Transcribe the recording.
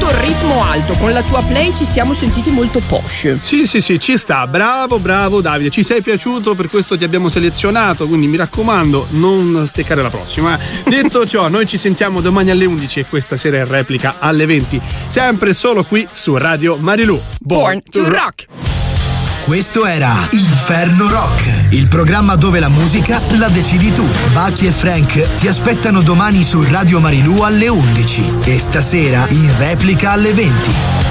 il ritmo alto, con la tua play ci siamo sentiti molto posh. Sì, ci sta, bravo Davide, ci sei piaciuto, per questo ti abbiamo selezionato, quindi mi raccomando non steccare la prossima. Detto ciò, noi ci sentiamo domani alle 11 e questa sera in replica alle 20, sempre solo qui su Radio Marilù. Born to Rock. Questo era Inferno Rock, il programma dove la musica la decidi tu. Bucky e Frank ti aspettano domani su Radio Marilù alle 11 e stasera in replica alle 20.